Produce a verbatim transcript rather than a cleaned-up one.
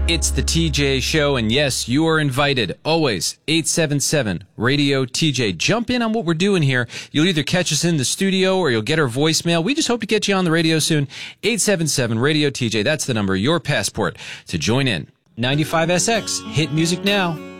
It's the T J Show, and yes, you are invited. Always, eight seven seven, radio T J. Jump in on what we're doing here. You'll either catch us in the studio or you'll get our voicemail. We just hope to get you on the radio soon. eight seven seven, radio T J. That's the number, your passport to join in. ninety-five S X, hit music now.